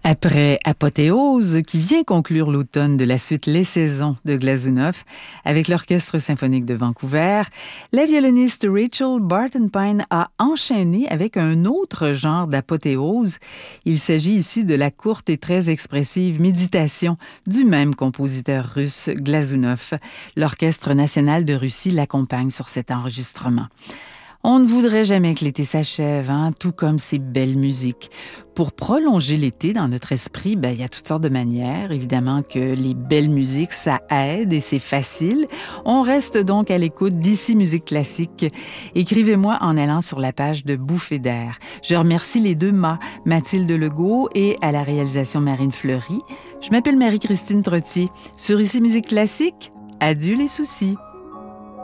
Après Apothéose, qui vient conclure l'automne de la suite Les Saisons de Glazunov avec l'Orchestre symphonique de Vancouver, la violoniste Rachel Barton-Pine a enchaîné avec un autre genre d'apothéose. Il s'agit ici de la courte et très expressive méditation du même compositeur russe Glazunov. L'Orchestre national de Russie l'accompagne sur cet enregistrement. On ne voudrait jamais que l'été s'achève, tout comme ces belles musiques. Pour prolonger l'été dans notre esprit, il y a toutes sortes de manières. Évidemment que les belles musiques, ça aide et c'est facile. On reste donc à l'écoute d'ici Musique classique. Écrivez-moi en allant sur la page de Bouffée d'air. Je remercie les deux Mathilde Legault et à la réalisation Marine Fleury. Je m'appelle Marie-Christine Trottier. Sur Ici Musique classique, adieu les soucis.